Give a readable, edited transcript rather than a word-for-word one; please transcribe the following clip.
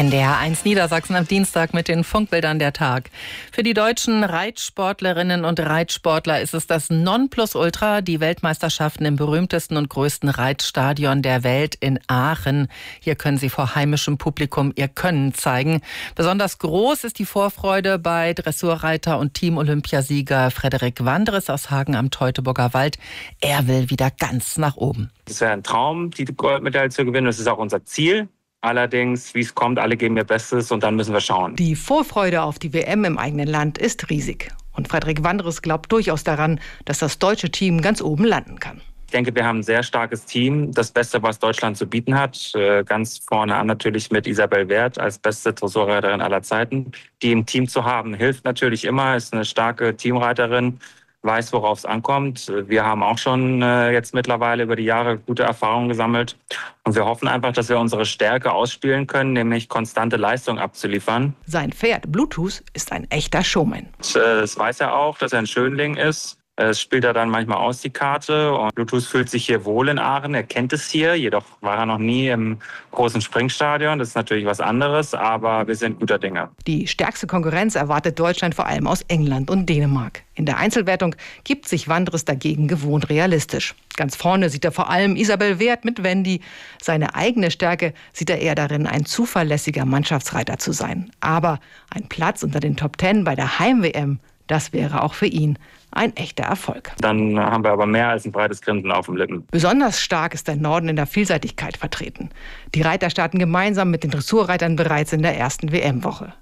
NDR 1 Niedersachsen am Dienstag mit den Funkbildern der Tag. Für die deutschen Reitsportlerinnen und Reitsportler ist es das Nonplusultra, die Weltmeisterschaften im berühmtesten und größten Reitstadion der Welt in Aachen. Hier können sie vor heimischem Publikum ihr Können zeigen. Besonders groß ist die Vorfreude bei Dressurreiter und Team-Olympiasieger Frederik Wandres aus Hagen am Teutoburger Wald. Er will wieder ganz nach oben. Es wäre ein Traum, die Goldmedaille zu gewinnen. Das ist auch unser Ziel. Allerdings, wie es kommt, alle geben ihr Bestes und dann müssen wir schauen. Die Vorfreude auf die WM im eigenen Land ist riesig. Und Frederik Wandres glaubt durchaus daran, dass das deutsche Team ganz oben landen kann. Ich denke, wir haben ein sehr starkes Team. Das Beste, was Deutschland zu bieten hat. Ganz vorne an natürlich mit Isabel Werth als beste Dressurreiterin aller Zeiten. Die im Team zu haben, hilft natürlich immer. Ist eine starke Teamreiterin. Weiß, worauf es ankommt. Wir haben auch schon jetzt mittlerweile über die Jahre gute Erfahrungen gesammelt. Und wir hoffen einfach, dass wir unsere Stärke ausspielen können, nämlich konstante Leistung abzuliefern. Sein Pferd Bluetooth ist ein echter Showman. Das weiß er auch, dass er ein Schönling ist. Es spielt er dann manchmal aus, die Karte. Und Bluetooth fühlt sich hier wohl in Aachen. Er kennt es hier. Jedoch war er noch nie im großen Springstadion. Das ist natürlich was anderes, aber wir sind guter Dinge. Die stärkste Konkurrenz erwartet Deutschland vor allem aus England und Dänemark. In der Einzelwertung gibt sich Wandres dagegen gewohnt realistisch. Ganz vorne sieht er vor allem Isabel Werth mit Wendy. Seine eigene Stärke sieht er eher darin, ein zuverlässiger Mannschaftsreiter zu sein. Aber ein Platz unter den Top 10 bei der Heim-WM, das wäre auch für ihn ein echter Erfolg. Dann haben wir aber mehr als ein breites Grinsen auf den Lippen. Besonders stark ist der Norden in der Vielseitigkeit vertreten. Die Reiter starten gemeinsam mit den Dressurreitern bereits in der ersten WM-Woche.